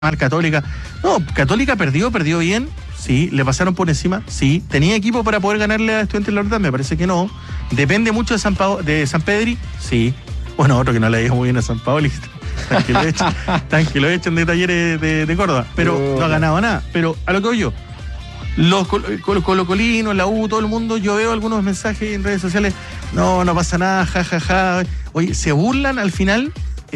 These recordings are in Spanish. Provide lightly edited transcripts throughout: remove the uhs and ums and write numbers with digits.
Católica. No, Católica perdió bien, sí, le pasaron por encima, sí. ¿Tenía equipo para poder ganarle a Estudiantes La Verdad? Me parece que no. ¿Depende mucho de San Pedri? Sí. Bueno, otro que no le ha ido muy bien a San Paoli, tan que lo echan de Talleres de Córdoba, pero no ha ganado nada. Pero a lo que voy yo, los colocolinos, la U, todo el mundo, yo veo algunos mensajes en redes sociales, no pasa nada, jajaja. Oye, se burlan al final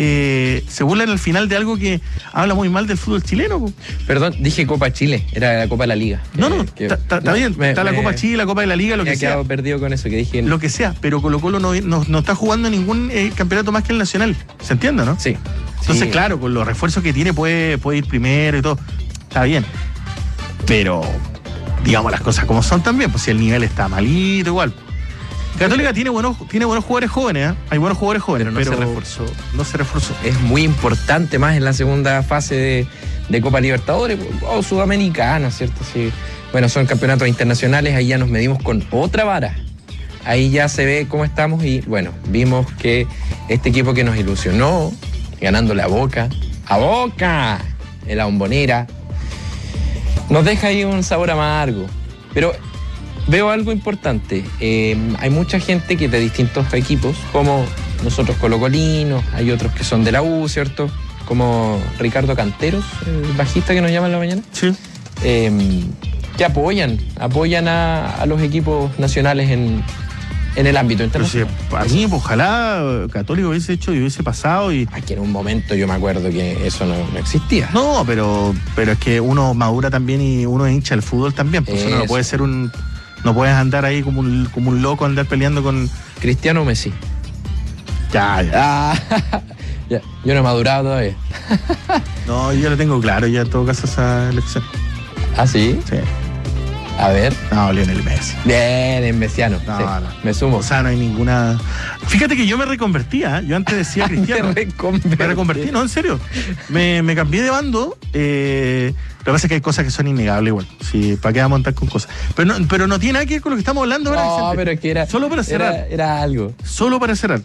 de algo que habla muy mal del fútbol chileno. Po. Perdón, dije Copa Chile, era la Copa de la Liga. Está bien, está la Copa Chile, la Copa de la Liga, lo que sea. Me he quedado perdido con eso que dije. Lo que sea, pero Colo-Colo no está jugando ningún campeonato más que el nacional. ¿Se entiende, no? Sí. Entonces, claro, con los refuerzos que tiene puede ir primero y todo. Está bien. Pero, digamos las cosas como son también, pues si el nivel está malito, igual. Católica tiene buenos jugadores jóvenes, ¿eh? Hay buenos jugadores jóvenes, pero no se reforzó. Es muy importante más en la segunda fase de Copa Libertadores o Sudamericana, ¿cierto? Sí. Bueno, son campeonatos internacionales, ahí ya nos medimos con otra vara. Ahí ya se ve cómo estamos y, bueno, vimos que este equipo que nos ilusionó, ganándole a Boca, en la Bombonera, nos deja ahí un sabor amargo. Pero veo algo importante. Hay mucha gente que de distintos equipos, como nosotros colocolinos, hay otros que son de la U, ¿cierto? Como Ricardo Canteros, el bajista que nos llama en la mañana. Sí. Que apoyan a los equipos nacionales en el ámbito internacional. A mí, ojalá Católico hubiese hecho y hubiese pasado. Aquí en un momento yo me acuerdo que eso no existía. No, pero es que uno madura también y uno es hincha del fútbol también. Pues uno no puede ser no puedes andar ahí como un loco, andar peleando con Cristiano o Messi. Ya. Ya. Yo no he madurado todavía. No, yo lo tengo claro ya en todo caso esa elección. ¿Ah, sí? Sí. A ver. No, Lionel Messi. Bien, mesiano. No, sí. no. Me sumo. O sea, no hay ninguna. Fíjate que yo me reconvertía, yo antes decía Cristiano. Me reconvertí, no, en serio. Me cambié de bando. Lo que pasa es que hay cosas que son innegables igual. Sí, ¿para qué vamos a montar con cosas? Pero no tiene nada que ver con lo que estamos hablando ahora, No, Vicente. pero es que era. Solo para cerrar. Era algo. Solo para cerrar.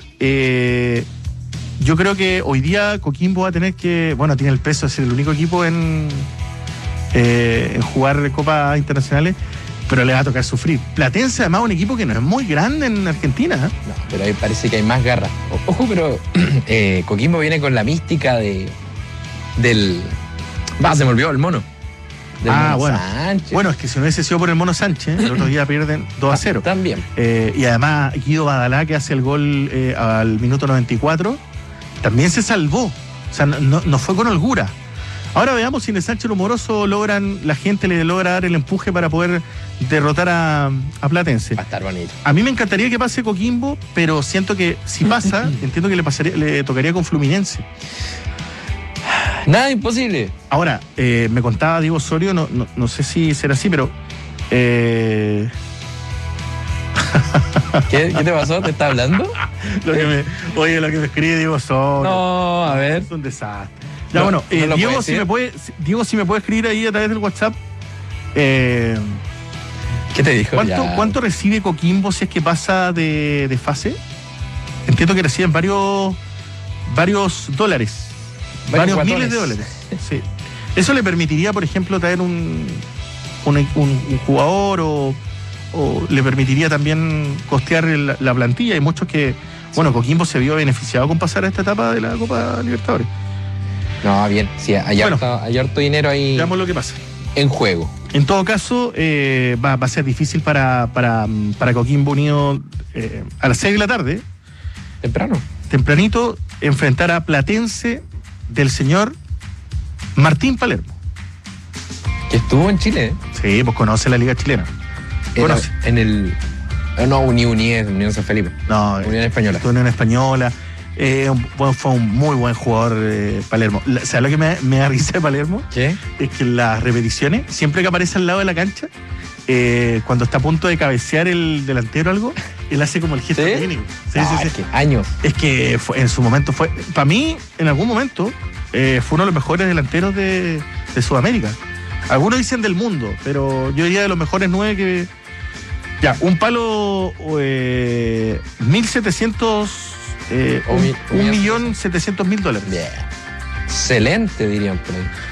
Yo creo que hoy día Coquimbo va a tener que. Bueno, tiene el peso de ser el único equipo en jugar Copas Internacionales, pero le va a tocar sufrir. Platense, además, un equipo que no es muy grande en Argentina. No, pero ahí parece que hay más garra. Ojo, pero Coquimbo viene con la mística del. Se me olvidó el mono. Mono bueno. Sánchez. Bueno, es que si no hubiese sido por el Mono Sánchez, el otro día pierden 2-0. También. Y además, Guido Badalá, que hace el gol al minuto 94, también se salvó. O sea, no fue con holgura. Ahora veamos si en el Sánchez Rumoroso la gente le logra dar el empuje para poder derrotar a Platense. Va a estar bonito. A mí me encantaría que pase Coquimbo, pero siento que si pasa, entiendo que le tocaría con Fluminense. Nada imposible. Ahora, me contaba Diego Osorio, no sé si será así, pero ¿Qué te pasó? ¿Te está hablando? lo que me escribe Diego Osorio. No, a ver. Es un desastre. Ya, bueno, Diego, si me puede escribir ahí a través del WhatsApp. ¿Qué te dijo? ¿Cuánto recibe Coquimbo si es que pasa de fase? Entiendo que reciben varios dólares. Varios miles de dólares. Sí. Eso le permitiría, por ejemplo, traer un jugador o le permitiría también costear la plantilla. Hay muchos que. Bueno, Coquimbo se vio beneficiado con pasar a esta etapa de la Copa Libertadores. No, bien. Sí, hay harto dinero ahí. Veamos lo que pasa. En juego. En todo caso, va a ser difícil para Coquimbo Unido a las 6 de la tarde. Tempranito, enfrentar a Platense del señor Martín Palermo. Que estuvo en Chile, ¿eh? Sí, pues conoce la Liga Chilena. Conoce. En el. No, Unión San Felipe. No, Unión Española. Unión Española. Fue un muy buen jugador Palermo. ¿Sabes lo que me da risa de Palermo? ¿Qué? Es que en las repeticiones, siempre que aparece al lado de la cancha, cuando está a punto de cabecear el delantero o algo, él hace como el gesto técnico. Sí. Es que años. Es que en su momento fue, para mí, en algún momento, fue uno de los mejores delanteros de Sudamérica. Algunos dicen del mundo, pero yo diría de los mejores 9 que. Ya, un palo 1.700. $1.700.000. Bien. Excelente, dirían por ahí.